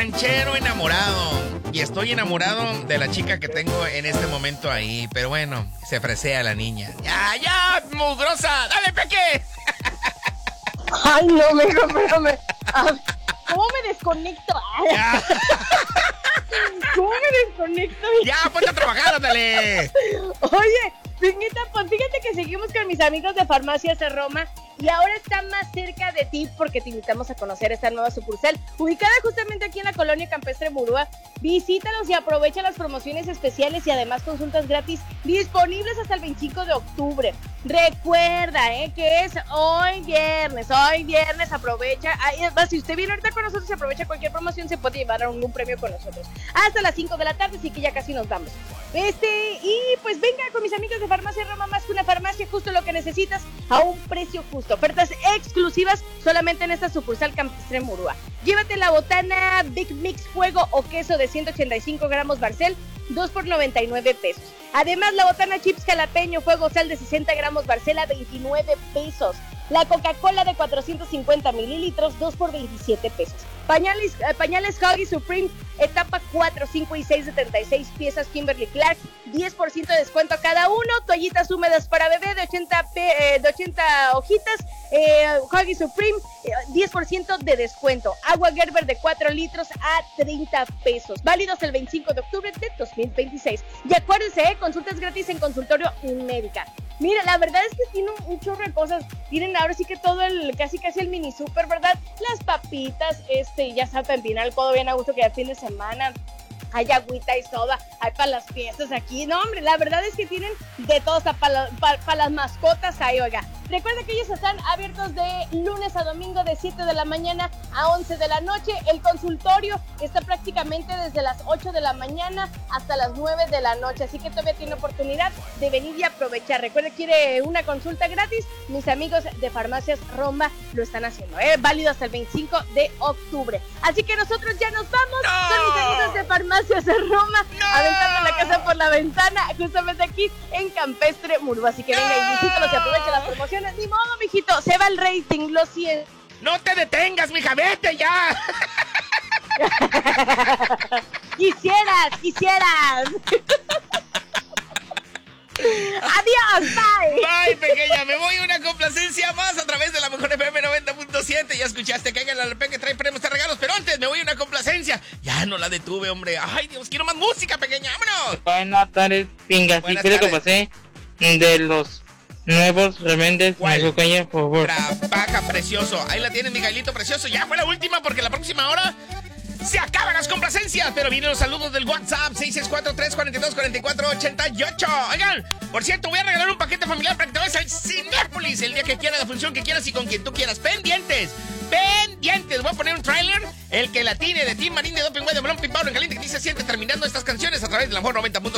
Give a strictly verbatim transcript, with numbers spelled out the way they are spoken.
ranchero enamorado. Y estoy enamorado de la chica que tengo en este momento ahí. Pero bueno, se fresea la niña. ¡Ya, ya, mugrosa! ¡Dale, Peque! Ay, no, mijo, pero me... Ah, ¿cómo me desconecto? Ya. ¿Cómo me desconecto? ¡Ya, ponte a trabajar, ándale! Oye, Pinguita, pues fíjate que seguimos con mis amigos de Farmacias de Roma y ahora está más cerca de ti porque te invitamos a conocer esta nueva sucursal ubicada justamente aquí en la colonia campestre Murúa. Visítalos y aprovecha las promociones especiales y además consultas gratis disponibles hasta el veinticinco de octubre. Recuerda eh, que es hoy viernes, hoy viernes, aprovecha. Ay, si usted viene ahorita con nosotros y aprovecha cualquier promoción, se puede llevar un, un premio con nosotros. Hasta las cinco de la tarde, así que ya casi nos vamos. Este, y pues venga con mis amigos de Farmacia Roma, más que una farmacia, justo lo que necesitas a un precio justo. Ofertas exclusivas solamente en esta sucursal campestre Murúa. Llévate la botana Big Mix Fuego o queso de ciento ochenta y cinco gramos Barcel, dos por noventa y nueve pesos. Además, la botana Chips Jalapeño Fuego Sal de sesenta gramos Barcel a veintinueve pesos. La Coca-Cola de cuatrocientos cincuenta mililitros, dos por veintisiete pesos. Pañales, eh, pañales Huggies Supreme, etapa cuatro, cinco y seis de treinta y seis piezas Kimberly Clark, diez por ciento de descuento a cada uno. Toallitas húmedas para bebé de ochenta, eh, de ochenta hojitas, eh, Huggies Supreme, eh, diez por ciento de descuento. Agua Gerber de cuatro litros a treinta pesos. Válidos el veinticinco de octubre de dos mil veintiséis. Y acuérdense, eh, consultas gratis en consultorio médica. Mira, la verdad es que tiene un, un chorro de cosas. Tienen ahora sí que todo el, casi casi el mini super, ¿verdad? Las papitas, este, ya saben, para empinar el codo bien a gusto que ya fin de semana. Hay agüita y soda, hay para las fiestas aquí. No, hombre, la verdad es que tienen de todo, hasta para pa, pa las mascotas ahí, oiga. Recuerda que ellos están abiertos de lunes a domingo de siete de la mañana a once de la noche. El consultorio está prácticamente desde las ocho de la mañana hasta las nueve de la noche. Así que todavía tiene oportunidad de venir y aprovechar. Recuerda que quiere una consulta gratis. Mis amigos de Farmacias Roma lo están haciendo, ¿eh? Válido hasta el veinticinco de octubre. Así que nosotros ya nos vamos. ¡No! Son mis amigos de Farmacias de Roma, ¡No! aventando la casa por la ventana, justamente aquí en Campestre Murúa. Así que venga y visítalos y aprovecha las promociones. Ni modo, mijito, se va el rating, lo siento. ¡No te detengas, mija! ¡Vete ya! Quisieras, quisieras. Adiós, bye. Bye, pequeña, me voy a una complacencia más a través de la mejor F M noventa punto siete. Ya escuchaste, caiga la R P que trae premios, te regalos, pero antes me voy a una complacencia. Ya no la detuve, hombre. Ay, Dios, quiero más música, pequeña, vámonos. Buenas tardes, pingas. Buenas Si quiero que tardes. pasé de los nuevos rebeldes, ¿Cuál? me sueña, por favor. Trabaja precioso. Ahí la tienes, Miguelito precioso. Ya fue la última porque la próxima hora se acaban las complacencias. Pero vienen los saludos del WhatsApp seis seis cuatro, tres cuatro dos, cuatro cuatro ocho ocho. Oigan, por cierto, voy a regalar un paquete familiar para que te vayas al Cinépolis el día que quieras, la función que quieras y con quien tú quieras. Pendientes, pendientes. Voy a poner un tráiler, el que la tiene de Tim Marín, de Doping Way, de Blon Pimpao, en caliente, que dice siente terminando estas canciones a través de la mejor noventa punto siete.